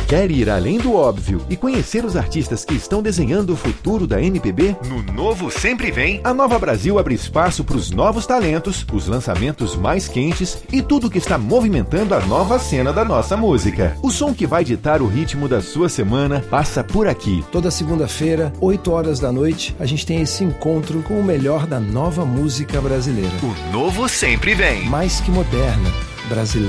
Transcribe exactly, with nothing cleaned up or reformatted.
Quer ir além do óbvio e conhecer os artistas que estão desenhando o futuro da M P B? No Novo Sempre Vem, a Nova Brasil abre espaço para os novos talentos, os lançamentos mais quentes e tudo que está movimentando a nova cena da nossa música. O som que vai ditar o ritmo da sua semana passa por aqui. Toda segunda-feira, oito horas da noite, a gente tem esse encontro com o melhor da nova música brasileira. O Novo Sempre Vem. Mais que moderna, brasileira.